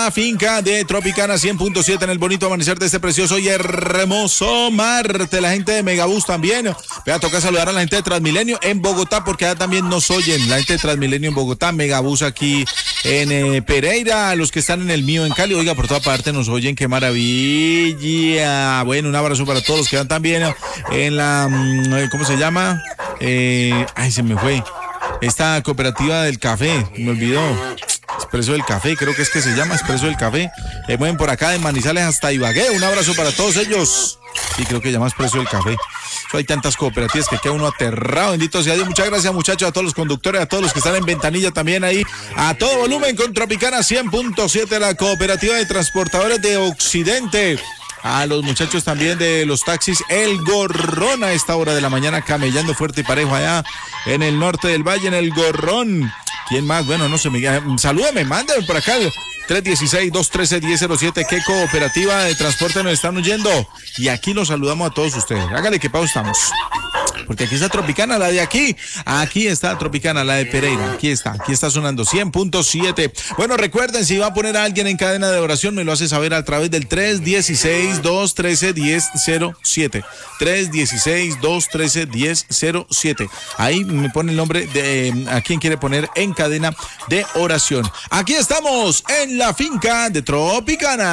la finca de Tropicana 100.7 en el bonito amanecer de este precioso y hermoso martes. La gente de Megabús también. Voy a tocar saludar a la gente de Transmilenio en Bogotá, porque allá también nos oyen. La gente de Transmilenio en Bogotá, Megabús aquí en Pereira, los que están en el mío en Cali. Oiga, por toda parte nos oyen, qué maravilla. Bueno, un abrazo para todos los que van también en la, ¿cómo se llama? Se me fue. Esta cooperativa del café, me olvidó. Expreso del Café, creo que es que se llama Expreso del Café. Mueven por acá de Manizales hasta Ibagué. Un abrazo para todos ellos. Sí, creo que se llama Expreso del Café. Hay tantas cooperativas que queda uno aterrado. Bendito sea Dios. Muchas gracias, muchachos, a todos los conductores, a todos los que están en ventanilla también ahí. A todo volumen con Tropicana 100.7, la cooperativa de transportadores de Occidente. A los muchachos también de los taxis El Gorrón a esta hora de la mañana, camellando fuerte y parejo allá en el norte del valle, en El Gorrón. ¿Quién más? Bueno, no se me... Salúdame, mándame por acá. 316-213-1007. ¿Qué cooperativa de transporte nos están oyendo? Y aquí los saludamos a todos ustedes. Hágale que pausa estamos. Porque aquí está Tropicana, la de aquí. Aquí está Tropicana, la de Pereira. Aquí está sonando 100.7. Bueno, recuerden, si va a poner a alguien en cadena de oración, me lo hace saber a través del 316-213-1007. 316-213-1007. Ahí me pone el nombre de a quien quiere poner en cadena de oración. Aquí estamos en la finca de Tropicana.